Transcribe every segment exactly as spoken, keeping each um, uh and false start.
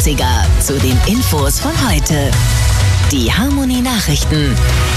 dreißiger zu den Infos von heute. Die Harmonie Nachrichten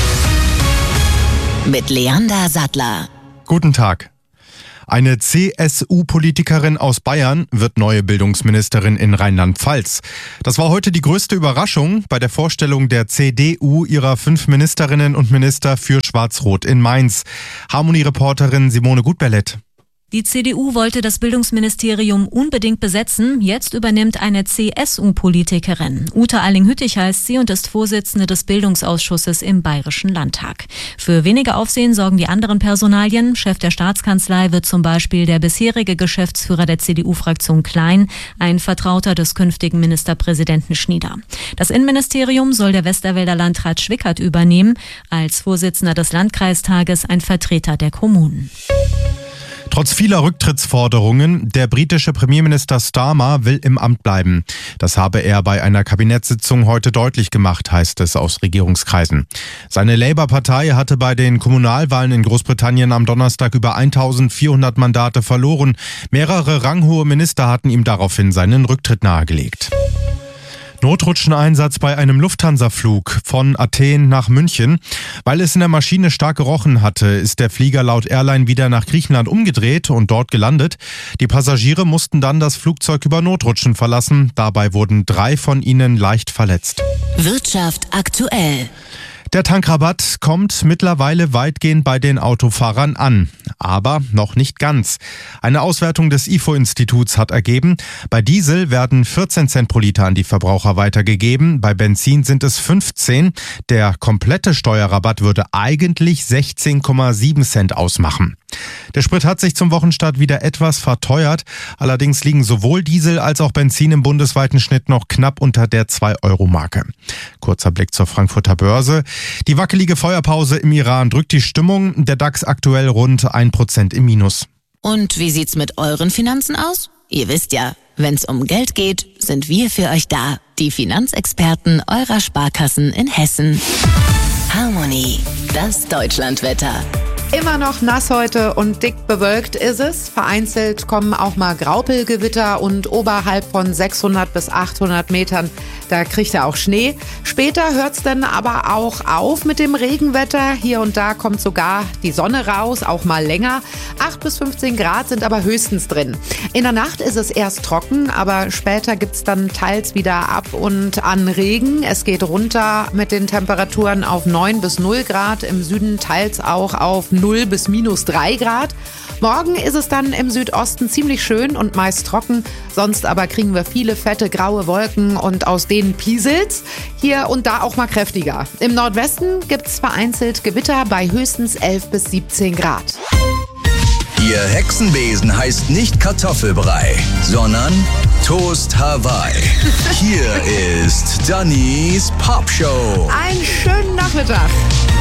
mit Leander Sattler. Guten Tag. Eine C S U-Politikerin aus Bayern wird neue Bildungsministerin in Rheinland-Pfalz. Das war heute die größte Überraschung bei der Vorstellung der C D U ihrer fünf Ministerinnen und Minister für Schwarz-Rot in Mainz. Harmonie-Reporterin Simone Gutberlet. Die C D U wollte das Bildungsministerium unbedingt besetzen. Jetzt übernimmt eine C S U-Politikerin. Ute Eiling-Hüttich heißt sie und ist Vorsitzende des Bildungsausschusses im Bayerischen Landtag. Für weniger Aufsehen sorgen die anderen Personalien. Chef der Staatskanzlei wird zum Beispiel der bisherige Geschäftsführer der C D U-Fraktion Klein, ein Vertrauter des künftigen Ministerpräsidenten Schnieder. Das Innenministerium soll der Westerwälder Landrat Schwickert übernehmen, als Vorsitzender des Landkreistages ein Vertreter der Kommunen. Trotz vieler Rücktrittsforderungen, der britische Premierminister Starmer will im Amt bleiben. Das habe er bei einer Kabinettssitzung heute deutlich gemacht, heißt es aus Regierungskreisen. Seine Labour-Partei hatte bei den Kommunalwahlen in Großbritannien am Donnerstag über eintausendvierhundert Mandate verloren. Mehrere ranghohe Minister hatten ihm daraufhin seinen Rücktritt nahegelegt. Notrutscheneinsatz bei einem Lufthansa-Flug von Athen nach München. Weil es in der Maschine stark gerochen hatte, ist der Flieger laut Airline wieder nach Griechenland umgedreht und dort gelandet. Die Passagiere mussten dann das Flugzeug über Notrutschen verlassen. Dabei wurden drei von ihnen leicht verletzt. Wirtschaft aktuell. Der Tankrabatt kommt mittlerweile weitgehend bei den Autofahrern an, aber noch nicht ganz. Eine Auswertung des I F O-Instituts hat ergeben, bei Diesel werden vierzehn Cent pro Liter an die Verbraucher weitergegeben, bei Benzin sind es fünfzehn. Der komplette Steuerrabatt würde eigentlich sechzehn Komma sieben Cent ausmachen. Der Sprit hat sich zum Wochenstart wieder etwas verteuert. Allerdings liegen sowohl Diesel als auch Benzin im bundesweiten Schnitt noch knapp unter der zwei Euro Marke. Kurzer Blick zur Frankfurter Börse. Die wackelige Feuerpause im Iran drückt die Stimmung. Der DAX aktuell rund ein Prozent im Minus. Und wie sieht's mit euren Finanzen aus? Ihr wisst ja, wenn's um Geld geht, sind wir für euch da. Die Finanzexperten eurer Sparkassen in Hessen. Harmonie, das Deutschlandwetter. Immer noch nass heute und dick bewölkt ist es. Vereinzelt kommen auch mal Graupelgewitter und oberhalb von sechshundert bis achthundert Metern, da kriegt er auch Schnee. Später hört es dann aber auch auf mit dem Regenwetter. Hier und da kommt sogar die Sonne raus, auch mal länger. acht bis fünfzehn Grad sind aber höchstens drin. In der Nacht ist es erst trocken, aber später gibt es dann teils wieder ab und an Regen. Es geht runter mit den Temperaturen auf neun bis null Grad, im Süden teils auch auf null bis minus drei Grad. Morgen ist es dann im Südosten ziemlich schön und meist trocken. Sonst aber kriegen wir viele fette graue Wolken und aus denen pieselt's. Hier und da auch mal kräftiger. Im Nordwesten gibt's vereinzelt Gewitter bei höchstens elf bis siebzehn Grad. Ihr Hexenbesen heißt nicht Kartoffelbrei, sondern Toast Hawaii. Hier ist Dannys Popshow. Einen schönen Nachmittag.